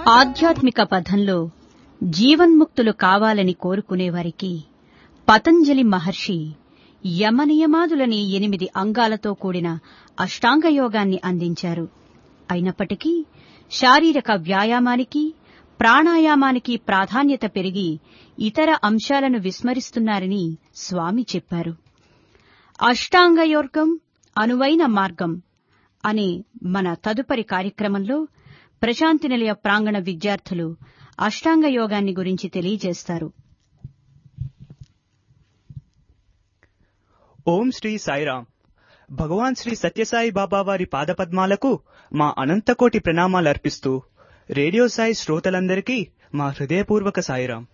ఆధ్యాత్మిక పథంలో జీవన్ముక్తులు కావాలని కోరుకునేవారికి పతంజలి మహర్షి యమనియమాదులని 8 అంగాలతో కూడిన అష్టాంగయోగాన్ని అందించారు. అయినప్పటికీ శారీరక వ్యాయామానికి, ప్రాణాయామానికి ప్రాధాన్యత పెరిగి ఇతర అంశాలను విస్మరిస్తున్నారని స్వామి చెప్పారు. అష్టాంగయోగం అనువైన మార్గం అనే మన తదుపరి కార్యక్రమంలో ప్రశాంతి నిలయ ప్రాంగణ విద్యార్థులు అష్టాంగ యోగాన్ని గురించి తెలియజేస్తారు. ఓం శ్రీ సాయిరామ్. భగవాన్ శ్రీ సత్యసాయి బాబా వారి పాదపద్మాలకు మా అనంతకోటి ప్రణామాలు అర్పిస్తూ రేడియో సాయి శ్రోతలందరికీ మా హృదయపూర్వక సాయిరామ్.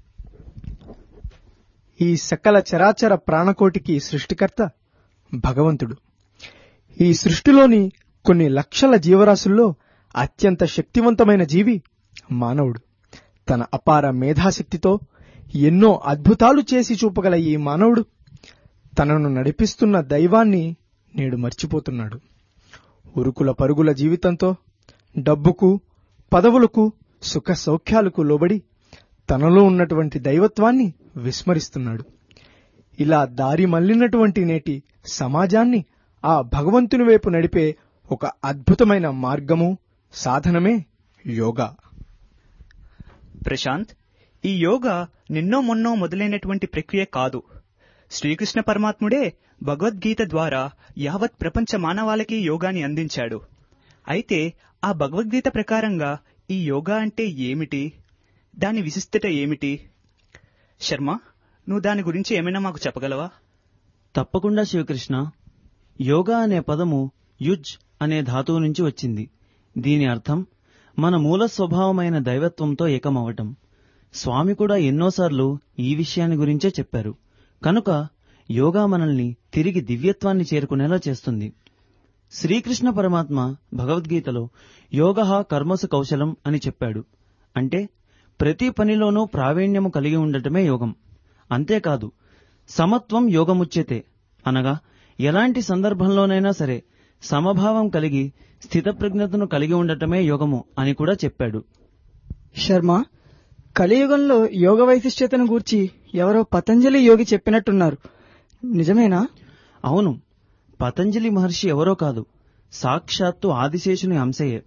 ఈ సకల చరాచర ప్రాణకోటికి సృష్టికర్త భగవంతుడు. ఈ సృష్టిలోని కొన్ని లక్షల జీవరాశుల్లో అత్యంత శక్తివంతమైన జీవి మానవుడు. తన అపార మేధాశక్తితో ఎన్నో అద్భుతాలు చేసి చూపగల ఈ మానవుడు తనను నడిపిస్తున్న దైవాన్ని నేడు మర్చిపోతున్నాడు. ఉరుకుల పరుగుల జీవితంతో డబ్బుకు, పదవులకు, సుఖ సౌఖ్యాలకు లోబడి తనలో ఉన్నటువంటి దైవత్వాన్ని విస్మరిస్తున్నాడు. ఇలా దారి మళ్లినటువంటి నేటి సమాజాన్ని ఆ భగవంతుని వైపు నడిపే ఒక అద్భుతమైన మార్గము, సాధనమే యోగా. ప్రశాంత్, ఈ యోగా నిన్నో మొన్నో మొదలైనటువంటి ప్రక్రియ కాదు. శ్రీకృష్ణ పరమాత్ముడే భగవద్గీత ద్వారా యావత్ ప్రపంచ మానవాళికి యోగాని అందించాడు. అయితే ఆ భగవద్గీత ప్రకారంగా ఈ యోగా అంటే ఏమిటి, దాని విశిష్టత ఏమిటి? శర్మ, నువ్వు దాని గురించి ఏమైనా మాకు చెప్పగలవా? తప్పకుండా శివకృష్ణ. యోగా అనే పదము యుజ్ అనే ధాతువు నుంచి వచ్చింది. దీని అర్థం మన మూల స్వభావమైన దైవత్వంతో ఏకమవటం. స్వామి కూడా ఎన్నోసార్లు ఈ విషయాన్ని గురించే చెప్పారు. కనుక యోగా మనల్ని తిరిగి దివ్యత్వాన్ని చేరుకునేలా చేస్తుంది. శ్రీకృష్ణ పరమాత్మ భగవద్గీతలో యోగః కర్మసు కౌశలం అని చెప్పాడు. అంటే ప్రతి పనిలోనూ ప్రావీణ్యము కలిగి ఉండటమే యోగం. అంతేకాదు, సమత్వం యోగముచ్యతే అనగా ఎలాంటి సందర్భంలోనైనా సరే సమభావం కలిగి స్థితప్రజ్ఞతను కలిగి ఉండటమే యోగము అని కూడా చెప్పాడు. శర్మ, కలియుగంలో యోగ వైశిష్ట్యతను గూర్చి ఎవరో పతంజలి యోగి చెప్పినట్టున్నారు, నిజమేనా? అవును, పతంజలి మహర్షి ఎవరో కాదు, సాక్షాత్తు ఆదిశేషుని అంశయే.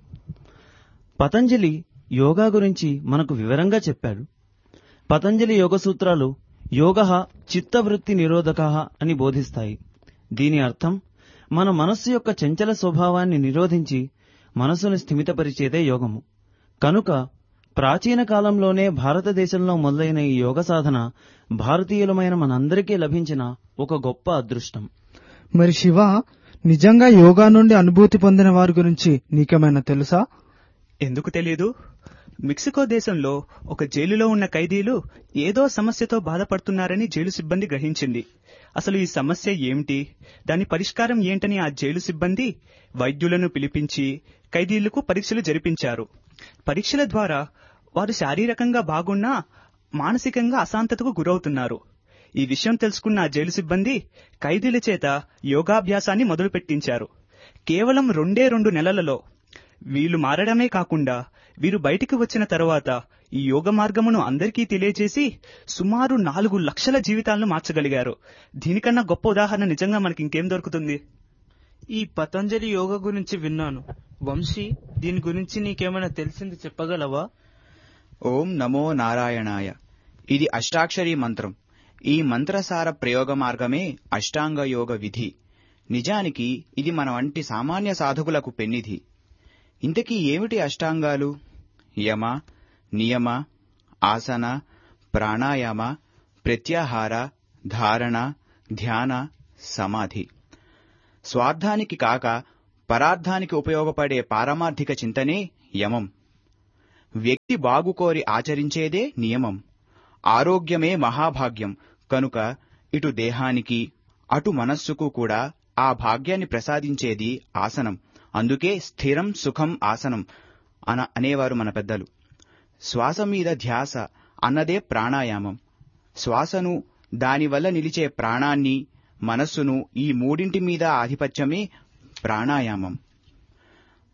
పతంజలి యోగా గురించి మనకు వివరంగా చెప్పాడు. పతంజలి యోగ సూత్రాలు యోగః చిత్తవృత్తి నిరోధకః అని బోధిస్తాయి. దీని అర్థం మన మనస్సు యొక్క చంచల స్వభావాన్ని నిరోధించి మనస్సును స్థిమితపరిచేదే యోగము. కనుక ప్రాచీన కాలంలోనే భారతదేశంలో మొదలైన ఈ యోగ సాధన భారతీయులమైన మనందరికీ లభించిన ఒక గొప్ప అదృష్టం. మరి శివ, నిజంగా యోగా నుండి అనుభూతి పొందిన వారి గురించి నీకేమైనా తెలుసా? ఎందుకు తెలియదు? మెక్సికో దేశంలో ఒక జైలులో ఉన్న ఖైదీలు ఏదో సమస్యతో బాధపడుతున్నారని జైలు సిబ్బంది గ్రహించింది. అసలు ఈ సమస్య ఏమిటి, దాని పరిష్కారం ఏంటని ఆ జైలు సిబ్బంది వైద్యులను పిలిపించి ఖైదీలకు పరీక్షలు జరిపించారు. పరీక్షల ద్వారా వారు శారీరకంగా బాగున్నా మానసికంగా అశాంతతకు గురవుతున్నారు. ఈ విషయం తెలుసుకున్న ఆ జైలు సిబ్బంది ఖైదీల చేత యోగాభ్యాసాన్ని మొదలుపెట్టించారు. కేవలం 2 నెలలలో వీళ్ళు మారడమే కాకుండా వీరు బయటికి వచ్చిన తర్వాత ఈ యోగ మార్గమును అందరికీ తెలియజేసి సుమారు 4 లక్షల జీవితాలను మార్చగలిగారు. దీనికన్నా గొప్ప ఉదాహరణ నిజంగా మనకి ఇంకేం దొరుకుతుంది? ఈ పతంజలి యోగ గురించి విన్నాను. వంశీ, దీని గురించి నీకేమైనా తెలిసింది చెప్పగలవా? ఓం నమో నారాయణాయ. ఇది అష్టాక్షరీ మంత్రం. ఈ మంత్రసార ప్రయోగ మార్గమే అష్టాంగ యోగ విధి. నిజానికి ఇది మన వంటి సామాన్య సాధకులకు పెన్నిధి. ఇంతకీ ఏమిటి అష్టాంగాలు? యమ, నియమ, ఆసన, ప్రాణాయామ, ప్రత్యాహార, ధారణ, ధ్యాన, సమాధి. స్వార్థానికి కాక పరార్థానికి ఉపయోగపడే పారమార్థిక చింతనే యమం. వ్యక్తి బాగుకోరి ఆచరించేదే నియమం. ఆరోగ్యమే మహాభాగ్యం కనుక ఇటు దేహానికి అటు మనస్సుకు కూడా ఆ భాగ్యాన్ని ప్రసాదించేది ఆసనం. అందుకే స్థిరం సుఖం ఆసనం అనేవారు మన పెద్దలు. శ్వాస మీద ధ్యాస అన్నదే ప్రాణాయామం. శ్వాసను, దానివల్ల నిలిచే ప్రాణాన్ని, మనస్సును, ఈ మూడింటి మీద ఆధిపత్యమే ప్రాణాయామం.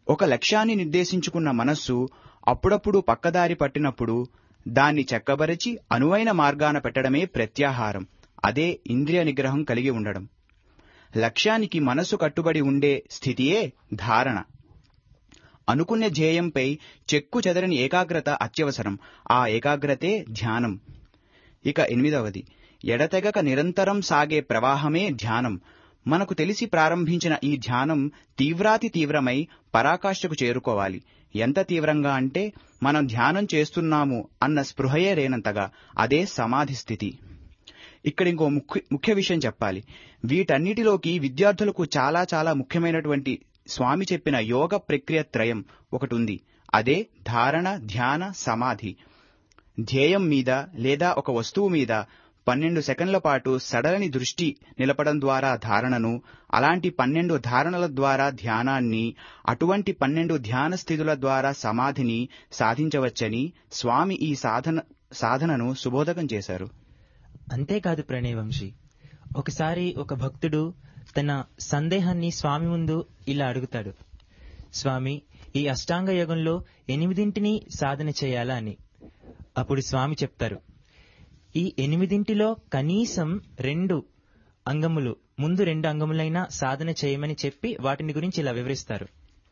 ఒక లక్ష్యాన్ని నిర్దేశించుకున్న మనస్సు అప్పుడప్పుడు పక్కదారి పట్టినప్పుడు దాన్ని చెక్కబరచి అనువైన మార్గాన పెట్టడమే ప్రత్యాహారం. అదే ఇంద్రియ నిగ్రహం కలిగి ఉండడం. లక్ష్యానికి మనస్సు కట్టుబడి ఉండే స్థితియే ధారణ. అనుకున్న ధ్యేయంపై చెక్కు చెదరని ఏకాగ్రత అత్యవసరం. ఆ ఏకాగ్రతే ధ్యానం. ఇక 8వది, ఎడతెగక నిరంతరం సాగే ప్రవాహమే ధ్యానం. మనకు తెలిసి ప్రారంభించిన ఈ ధ్యానం తీవ్రాతి తీవ్రమై పరాకాష్ఠకు చేరుకోవాలి. ఎంత తీవ్రంగా అంటే మనం ధ్యానం చేస్తున్నాము అన్న స్పృహయే లేనంతగా. అదే సమాధి స్థితి. ఇక్కడ ఇంకో ముఖ్య విషయం చెప్పాలి. వీటన్నిటిలోకి విద్యార్థులకు చాలా చాలా ముఖ్యమైనటువంటి స్వామి చెప్పిన యోగ ప్రక్రియ త్రయం ఒకటి ఉంది. అదే ధారణ, ధ్యాన, సమాధి. ధ్యేయం మీద లేదా ఒక వస్తువు మీద 12 సెకన్ల పాటు సడలని దృష్టి నిలపడం ద్వారా ధారణను, అలాంటి 12 ధారణల ద్వారా ధ్యానాన్ని, అటువంటి 12 ధ్యాన స్థితుల ద్వారా సమాధిని సాధించవచ్చని స్వామి ఈ సాధనను సుబోధకం చేశారు. అంతేకాదు ప్రణయవంశీ, ఒకసారి ఒక భక్తుడు తన సందేహాన్ని స్వామి ముందు ఇలా అడుగుతాడు, స్వామి, ఈ అష్టాంగ యోగంలో 8 సాధన చేయాలా అని. అప్పుడు స్వామి చెప్తారు, ఈ 8 కనీసం 2 అంగములు, ముందు 2 అంగములైనా సాధన చేయమని చెప్పి వాటిని గురించి ఇలా వివరిస్తారు.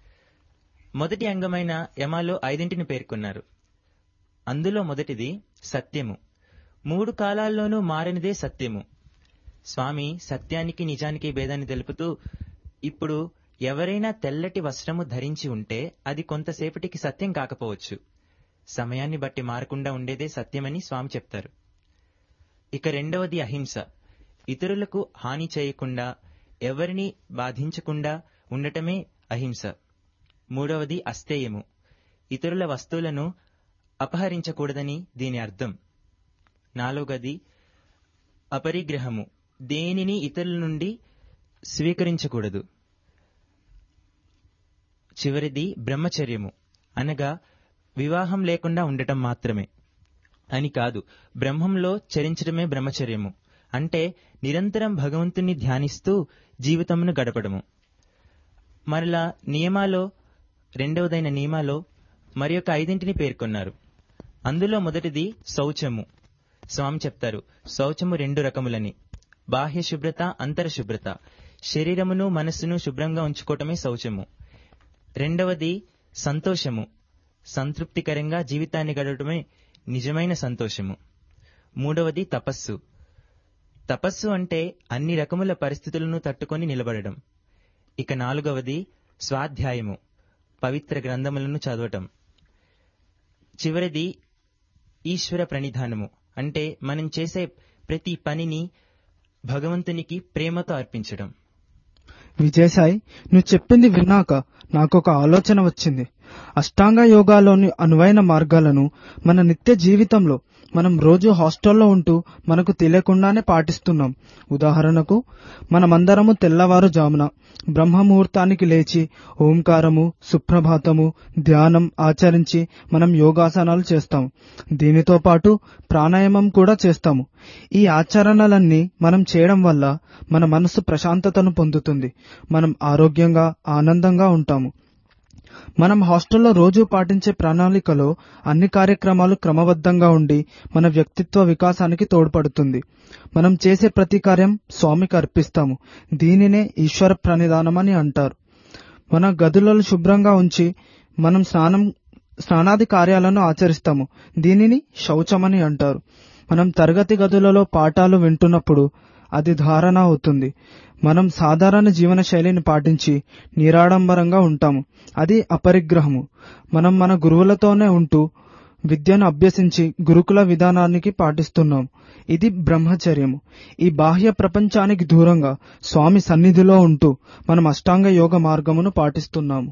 మొదటి అంగమైన యమాలో 5 పేర్కొన్నారు. అందులో మొదటిది సత్యము. 3 కాలాల్లోనూ మారనిదే సత్యము. స్వామి సత్యానికి నిజానికి భేదాన్ని తెలుపుతూ, ఇప్పుడు ఎవరైనా తెల్లటి వస్త్రము ధరించి ఉంటే అది కొంతసేపటికి సత్యం కాకపోవచ్చు, సమయాన్ని బట్టి మారకుండా ఉండేదే సత్యమని స్వామి చెప్తారు. ఇక 2వది అహింస. ఇతరులకు హాని చేయకుండా, ఎవరిని బాధించకుండా ఉండటమే అహింస. 3వది అస్తేయము. ఇతరుల వస్తువులను అపహరించకూడదని దీని అర్థం. 4వది అపరిగ్రహము. దేనిని ఇతరుల నుండి స్వీకరించకూడదు. చివరిది బ్రహ్మచర్యము, అనగా వివాహం లేకుండా ఉండటం మాత్రమే అని కాదు, బ్రహ్మంలో చరించడమే బ్రహ్మచర్యము. అంటే నిరంతరం భగవంతుని ధ్యానిస్తూ జీవితమును గడపడము. మరలా నియమాలో 2వదైన నియమాలో మరి ఒక 5 పేర్కొన్నారు. అందులో మొదటిది శౌచము. స్వామి చెప్తారు, శౌచము 2 రకములని. బాహ్య శుభ్రత, అంతర శుభ్రత. శరీరమును మనస్సును శుభ్రంగా ఉంచుకోవటమే శౌచము. 2వది సంతోషము. సంతృప్తికరంగా జీవితాన్ని గడపడమే నిజమైన సంతోషము. 3వది తపస్సు. తపస్సు అంటే అన్ని రకముల పరిస్థితులను తట్టుకొని నిలబడడం. ఇక 4వది స్వాధ్యాయము, పవిత్ర గ్రంథములను చదవటం. చివరిది ఈశ్వర ప్రణిధానము, అంటే మనం చేసే ప్రతి పనిని భగవంతునికి ప్రేమతో అర్పించడం. విజయసాయి, నువ్వు చెప్పింది విన్నాక నాకొక ఆలోచన వచ్చింది. అష్టాంగ యోగాలోని అనువైన మార్గాలను మన నిత్య జీవితంలో మనం రోజు హాస్టల్లో ఉంటూ మనకు తెలియకుండానే పాటిస్తున్నాం. ఉదాహరణకు, మనమందరము తెల్లవారుజామున బ్రహ్మముహూర్తానికి లేచి ఓంకారము, సుప్రభాతము, ధ్యానం ఆచరించి మనం యోగాసనాలు చేస్తాము. దీనితో పాటు ప్రాణాయామం కూడా చేస్తాము. ఈ ఆచరణలన్నీ మనం చేయడం వల్ల మన మనసు ప్రశాంతతను పొందుతుంది. మనం ఆరోగ్యంగా, ఆనందంగా ఉంటాము. మనం హాస్టల్లో రోజూ పాటించే ప్రణాళికలో అన్ని కార్యక్రమాలు క్రమబద్ధంగా ఉండి మన వ్యక్తిత్వ వికాసానికి తోడ్పడుతుంది. మనం చేసే ప్రతి కార్యం స్వామికి అర్పిస్తాము. దీనినే ఈశ్వర ప్రణిధానమని అంటారు. మన గదులను శుభ్రంగా ఉంచి మనం స్నానాది కార్యాలను ఆచరిస్తాము. దీనిని శౌచమని అంటారు. మనం తరగతి గదులలో పాఠాలు వింటున్నప్పుడు అది ధారణ అవుతుంది. మనం సాధారణ జీవన శైలిని పాటించి నిరాడంబరంగా ఉంటాము. అది అపరిగ్రహము. మనం మన గురువులతోనే ఉంటూ విద్యను అభ్యసించి గురుకుల విధానానికి పాటిస్తున్నాం. ఇది బ్రహ్మచర్యము. ఈ బాహ్య ప్రపంచానికి దూరంగా స్వామి సన్నిధిలో ఉంటూ మనం అష్టాంగ యోగ మార్గమును పాటిస్తున్నాము.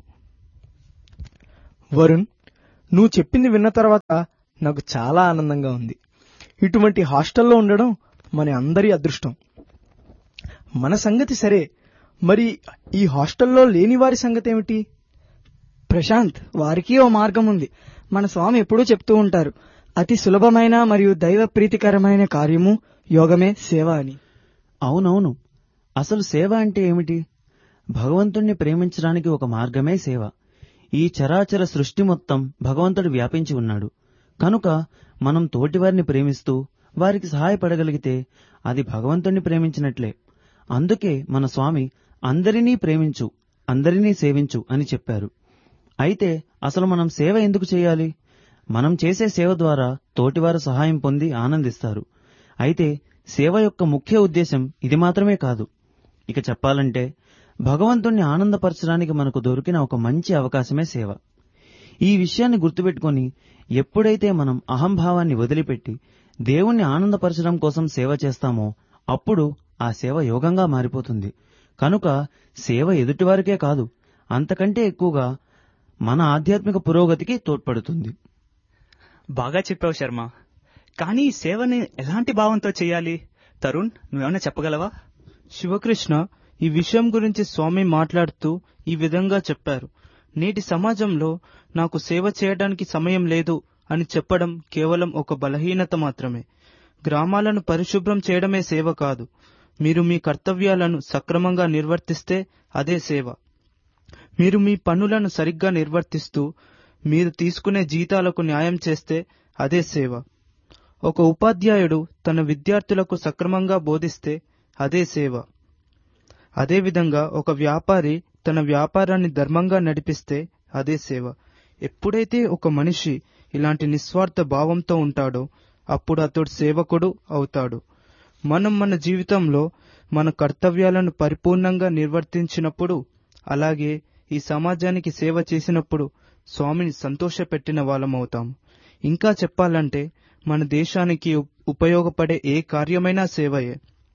వరుణ్, నువ్వు చెప్పింది విన్న తర్వాత నాకు చాలా ఆనందంగా ఉంది. ఇటువంటి హాస్టల్లో ఉండడం మన అందరి అదృష్టం. మన సంగతి సరే, మరి ఈ హాస్టల్లో లేని వారి సంగతి ఏమిటి? ప్రశాంత్, వారికి ఓ మార్గం ఉంది. మన స్వామి ఎప్పుడూ చెప్తూ ఉంటారు, అతి సులభమైన మరియు దైవ ప్రీతికరమైన కార్యము యోగమే సేవ అని. అవునవును. అసలు సేవ అంటే ఏమిటి? భగవంతుణ్ణి ప్రేమించడానికి ఒక మార్గమే సేవ. ఈ చరాచర సృష్టి మొత్తం భగవంతుడు వ్యాపించి ఉన్నాడు. కనుక మనం తోటివారిని ప్రేమిస్తూ వారికి సహాయపడగలిగితే అది భగవంతుణ్ణి ప్రేమించినట్లే. అందుకే మన స్వామి అందరినీ ప్రేమించు, అందరినీ సేవించు అని చెప్పారు. అయితే అసలు మనం సేవ ఎందుకు చేయాలి? మనం చేసే సేవ ద్వారా తోటివారు సహాయం పొంది ఆనందిస్తారు. అయితే సేవ యొక్క ముఖ్య ఉద్దేశం ఇది మాత్రమే కాదు. ఇక చెప్పాలంటే భగవంతుణ్ణి ఆనందపరచడానికి మనకు దొరికిన ఒక మంచి అవకాశమే సేవ. ఈ విషయాన్ని గుర్తుపెట్టుకుని ఎప్పుడైతే మనం అహంభావాన్ని వదిలిపెట్టి దేవుణ్ణి ఆనందపరచడం కోసం సేవ చేస్తామో అప్పుడు ఆ సేవ యోగంగా మారిపోతుంది. కనుక సేవ ఎదుటివారికే కాదు, అంతకంటే ఎక్కువగా మన ఆధ్యాత్మిక పురోగతికి తోడ్పడుతుంది. బాగా చెప్పావు శర్మ. కానీ ఈ సేవని ఎలాంటి భావంతో చేయాలి? తరుణ్, నువ్వేమైనా చెప్పగలవా? శివకృష్ణ ఈ విషయం గురించి స్వామి మాట్లాడుతూ ఈ విధంగా చెప్పారు. నేటి సమాజంలో నాకు సేవ చేయడానికి సమయం లేదు అని చెప్పడం కేవలం ఒక బలహీనత మాత్రమే. గ్రామాలను పరిశుభ్రం చేయడమే సేవ కాదు. మీరు మీ కర్తవ్యాలను సక్రమంగా నిర్వర్తిస్తే అదే సేవ. మీరు మీ పనులను సరిగ్గా నిర్వర్తిస్తూ మీరు తీసుకునే జీతాలకు న్యాయం చేస్తే అదే సేవ. ఒక ఉపాధ్యాయుడు తన విద్యార్థులకు సక్రమంగా బోధిస్తే అదే సేవ. అదేవిధంగా ఒక వ్యాపారి తన వ్యాపారాన్ని ధర్మంగా నడిపిస్తే అదే సేవ. ఎప్పుడైతే ఒక మనిషి ఇలాంటి నిస్వార్థ భావంతో ఉంటాడో అప్పుడు అతడు సేవకుడు అవుతాడు. మనం మన జీవితంలో మన కర్తవ్యాలను పరిపూర్ణంగా నిర్వర్తించినప్పుడు, అలాగే ఈ సమాజానికి సేవ చేసినప్పుడు స్వామిని సంతోషపెట్టిన వాళ్ళమవుతాము. ఇంకా చెప్పాలంటే మన దేశానికి ఉపయోగపడే ఏ కార్యమైనా సేవయే.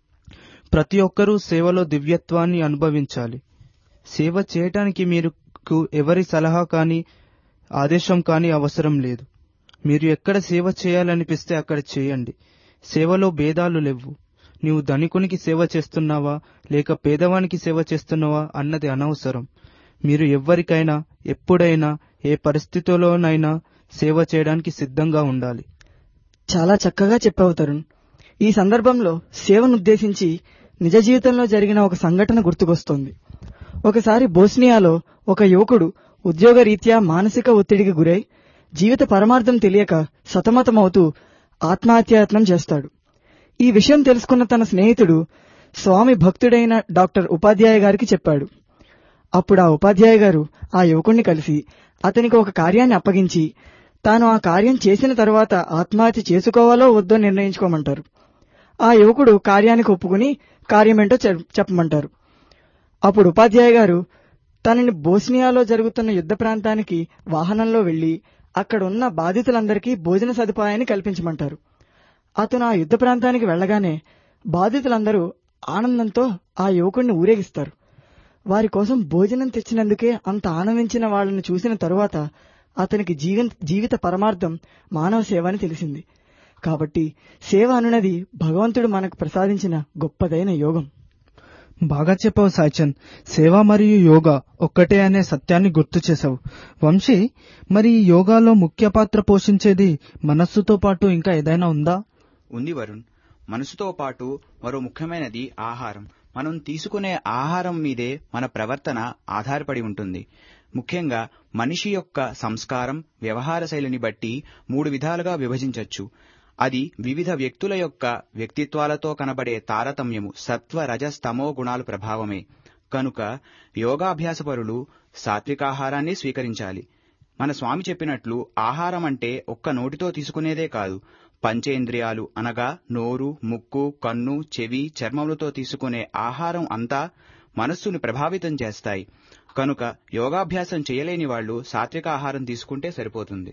ప్రతి ఒక్కరూ సేవలో దివ్యత్వాన్ని అనుభవించాలి. సేవ చేయటానికి మీకు ఎవరి సలహా కానీ ఆదేశం కానీ అవసరం లేదు. మీరు ఎక్కడ సేవ చేయాలనిపిస్తే అక్కడ చేయండి. సేవలో భేదాలు లేవు. నీవు ధనికునికి సేవ చేస్తున్నావా లేక పేదవానికి సేవ చేస్తున్నావా అన్నది అనవసరం. మీరు ఎవ్వరికైనా ఎప్పుడైనా ఏ పరిస్థితిలోనైనా సేవ చేయడానికి సిద్ధంగా ఉండాలి. చాలా చక్కగా చెప్పావు తరుణ్. ఈ సందర్భంలో సేవనుద్దేశించి నిజ జీవితంలో జరిగిన ఒక సంఘటన గుర్తుకొస్తోంది. ఒకసారి బోస్నియాలో ఒక యువకుడు ఉద్యోగరీత్యా మానసిక ఒత్తిడికి గురై జీవిత పరమార్థం తెలియక సతమతమవుతూ ఆత్మహత్యాయత్నం చేస్తాడు. ఈ విషయం తెలుసుకున్న తన స్నేహితుడు స్వామి భక్తుడైన డాక్టర్ ఉపాధ్యాయ గారికి చెప్పాడు. అప్పుడు ఆ ఉపాధ్యాయ గారు ఆ యువకుణ్ణి కలిసి అతనికి ఒక కార్యాన్ని అప్పగించి తాను ఆ కార్యం చేసిన తరువాత ఆత్మహత్య చేసుకోవాలో వద్దో నిర్ణయించుకోమంటారు. ఆ యువకుడు కార్యానికి ఒప్పుకుని కార్యమేంటో చెప్పమంటారు. అప్పుడు ఉపాధ్యాయ గారు తనని బోస్నియాలో జరుగుతున్న యుద్ధ ప్రాంతానికి వాహనంలో వెళ్లి అక్కడున్న బాధితులందరికీ భోజన సదుపాయాన్ని కల్పించమంటారు. అతను ఆ యుద్ధ ప్రాంతానికి వెళ్లగానే బాధితులందరూ ఆనందంతో ఆ యువకుడిని ఊరేగిస్తారు. వారి కోసం భోజనం తెచ్చినందుకే అంత ఆనందించిన వాళ్ళని చూసిన తరువాత అతనికి జీవిత పరమార్థం మానవ సేవ అని తెలిసింది. కాబట్టి సేవ అనున్నది భగవంతుడు మనకు ప్రసాదించిన గొప్పదైన యోగం. బాగా చెప్పావు సాయిచంద్. సేవ మరియు యోగా ఒక్కటే అనే సత్యాన్ని గుర్తు చేశావు. వంశీ, మరి ఈ యోగాలో ముఖ్య పాత్ర పోషించేది మనస్సుతో పాటు ఇంకా ఏదైనా ఉందా? ఉంది వరుణ్. మనసుతో పాటు మరో ముఖ్యమైనది ఆహారం. మనం తీసుకునే ఆహారం మీదే మన ప్రవర్తన ఆధారపడి ఉంటుంది. ముఖ్యంగా మనిషి యొక్క సంస్కారం, వ్యవహార శైలిని బట్టి 3 విధాలుగా విభజించవచ్చు. అది వివిధ వ్యక్తుల యొక్క వ్యక్తిత్వాలతో కనబడే తారతమ్యము, సత్వ రజస్ తమో గుణాల ప్రభావమే. కనుక యోగాభ్యాసపరులు సాత్వికాహారాన్ని స్వీకరించాలి. మన స్వామి చెప్పినట్లు ఆహారం అంటే ఒక్క నోటితో తీసుకునేదే కాదు, పంచేంద్రియాలు అనగా నోరు, ముక్కు, కన్ను, చెవి, చర్మములతో తీసుకునే ఆహారం అంతా మనస్సును ప్రభావితం చేస్తాయి. కనుక యోగాభ్యాసం చేయలేని వాళ్లు సాత్విక ఆహారం తీసుకుంటే సరిపోతుంది.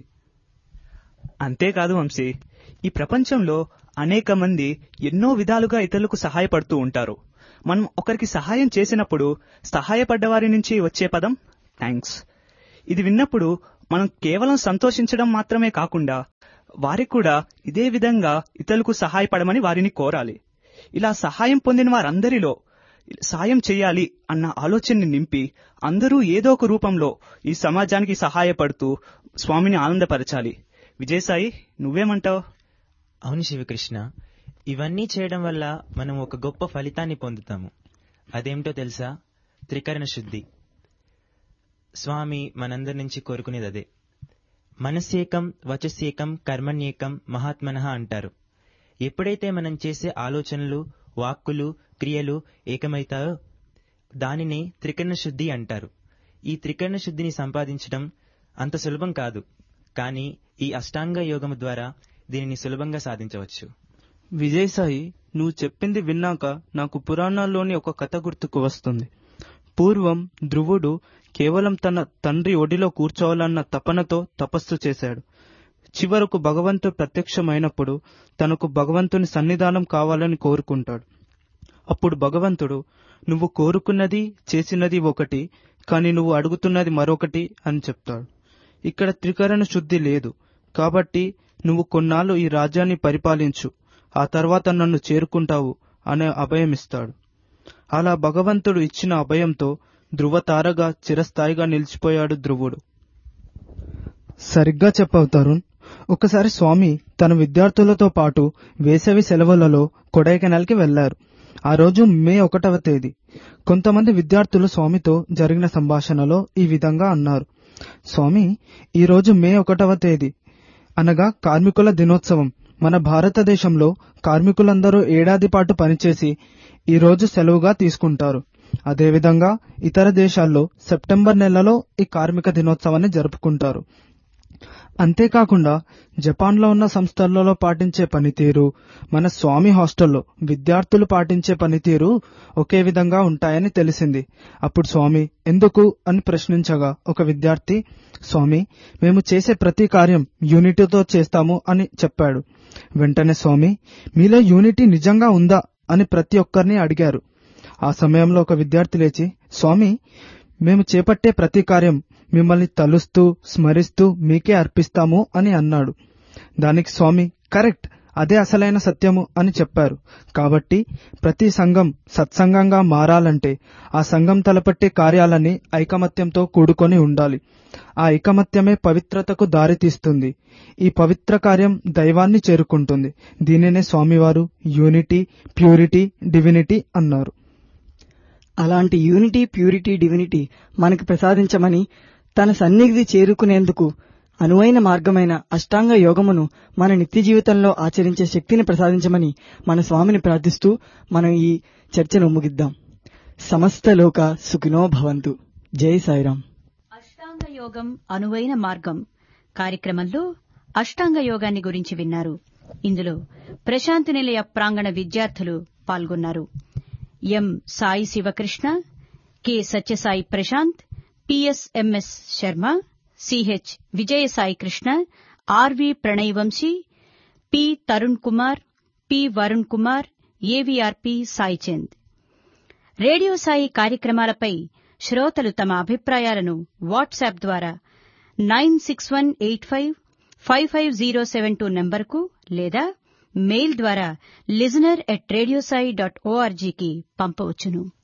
అంతేకాదు వంశీ, ఈ ప్రపంచంలో అనేక మంది ఎన్నో విధాలుగా ఇతరులకు సహాయపడుతూ ఉంటారు. మనం ఒకరికి సహాయం చేసినప్పుడు సహాయపడ్డవారి నుంచి వచ్చే పదం థ్యాంక్స్. ఇది విన్నప్పుడు మనం కేవలం సంతోషించడం మాత్రమే కాకుండా వారికి కూడా ఇదే విధంగా ఇతరులకు సహాయపడమని వారిని కోరాలి. ఇలా సహాయం పొందిన వారందరిలో సాయం చేయాలి అన్న ఆలోచనని నింపి అందరూ ఏదో ఒక రూపంలో ఈ సమాజానికి సహాయపడుతూ స్వామిని ఆనందపరచాలి. విజయసాయి, నువ్వేమంటావు? అవును శివకృష్ణ, ఇవన్నీ చేయడం వల్ల మనం ఒక గొప్ప ఫలితాన్ని పొందుతాము. అదేమిటో తెలుసా? త్రికరణ శుద్ధి. స్వామి మనందరి నుంచి కోరుకునేది అదే. మనస్సేకం వచస్సేకం కర్మణ్యేకం మహాత్మనః అంటారు. ఎప్పుడైతే మనం చేసే ఆలోచనలు, వాక్కులు, క్రియలు ఏకమైతాయో దానిని త్రికరణ శుద్ధి అంటారు. ఈ త్రికరణ శుద్ధిని సంపాదించడం అంత సులభం కాదు, కానీ ఈ అష్టాంగ యోగము ద్వారా దీనిని సులభంగా సాధించవచ్చు. విజయసాయి, నువ్వు చెప్పింది విన్నాక నాకు పురాణాల్లోని ఒక కథ గుర్తుకు వస్తుంది. పూర్వం ధ్రువుడు కేవలం తన తండ్రి ఒడిలో కూర్చోవాలన్న తపనతో తపస్సు చేశాడు. చివరకు భగవంతుడు ప్రత్యక్షమైనప్పుడు తనకు భగవంతుని సన్నిధానం కావాలని కోరుకుంటాడు. అప్పుడు భగవంతుడు, నువ్వు కోరుకున్నది చేసినది ఒకటి, కానీ నువ్వు అడుగుతున్నది మరొకటి అని చెప్తాడు. ఇక్కడ త్రికరణ శుద్ధి లేదు, కాబట్టి నువ్వు కొన్నాళ్ళు ఈ రాజ్యాన్ని పరిపాలించు, ఆ తర్వాత నన్ను చేరుకుంటావు అనే అభయమిస్తాడు. అలా భగవంతుడు ఇచ్చిన అభయంతో ధ్రువతారగా చిరస్థాయిగా నిలిచిపోయాడు ధ్రువుడు. సరిగ్గా చెప్పావు తరుణ్. ఒకసారి స్వామి తన విద్యార్థులతో పాటు వేసవి సెలవులలో కొడైకెనాల్కి వెళ్లారు. ఆ రోజు మే 1వ తేదీ. కొంతమంది విద్యార్థులు స్వామితో జరిగిన సంభాషణలో ఈ విధంగా అన్నారు. స్వామి, ఈ రోజు మే 1వ తేదీ అనగా కార్మికుల దినోత్సవం. మన భారతదేశంలో కార్మికులందరూ ఏడాది పాటు పనిచేసి ఈ రోజు సెలవుగా తీసుకుంటారు. అదేవిధంగా ఇతర దేశాల్లో సెప్టెంబర్ నెలలో ఈ కార్మిక దినోత్సవాన్ని జరుపుకుంటారు. అంతేకాకుండా జపాన్లో ఉన్న సంస్థలలో పాటించే పనితీరు, మన స్వామి హాస్టల్లో విద్యార్థులు పాటించే పనితీరు ఒకే విధంగా ఉంటాయని తెలిసింది. అప్పుడు స్వామి ఎందుకు అని ప్రశ్నించగా ఒక విద్యార్థి, స్వామి, మేము చేసే ప్రతి కార్యం యూనిటీతో చేస్తాము అని చెప్పాడు. వెంటనే స్వామి, మీలో యూనిటీ నిజంగా ఉందా అని ప్రతి ఒక్కరిని అడిగారు. ఆ సమయంలో ఒక విద్యార్థి లేచి, స్వామి, మేము చేపట్టే ప్రతి కార్యం మిమ్మల్ని తలుస్తూ స్మరిస్తూ మీకే అర్పిస్తాము అని అన్నాడు. దానికి స్వామి, కరెక్ట్, అదే అసలైన సత్యము అని చెప్పారు. కాబట్టి ప్రతి సంఘం సత్సంగంగా మారాలంటే ఆ సంఘం తలపట్టే కార్యాలన్నీ ఐకమత్యంతో కూడుకొని ఉండాలి. ఆ ఐకమత్యమే పవిత్రతకు దారితీస్తుంది. ఈ పవిత్ర కార్యం దైవాన్ని చేరుకుంటుంది. దీనినే స్వామివారు యూనిటీ, ప్యూరిటీ, డివినిటీ అన్నారు. అలాంటి యూనిటీ, ప్యూరిటీ, డివినిటీ మనకు ప్రసాదించమని, తన సన్నిధి చేరుకునేందుకు అనువైన మార్గమైన అష్టాంగ యోగమును మన నిత్య జీవితంలో ఆచరించే శక్తిని ప్రసాదించమని మన స్వామిని ప్రార్థిస్తూ మనం ఈ చర్చను ముగిద్దాం. సమస్త లోక సుఖినో భవంతు. జై సాయిరాం. అష్టాంగ యోగం అనువైన మార్గం కార్యక్రమంలో అష్టాంగ యోగాన్ని గురించి విన్నారు. ఇందులో ప్రశాంతి నిలయ ప్రాంగణ విద్యార్థులు పాల్గొన్నారు. ఎం Sai Sivakrishna, K Sathya Sai Prashanth, పిఎస్ఎంఎస్ Sharma, CH Vijayasai Krishna, RV Pranay Vamsi, P Tarun Kumar, P Varun Kumar, ఏవీఆర్పి Saichand. Radio Sai కార్యక్రమాలపై శ్రోతలు తమ అభిప్రాయాలను వాట్సాప్ ద్వారా 9618555072 నంబరుకు లేదా మెయిల్ ద్వారా listener@radiosai.orgకి పంపవచ్చును.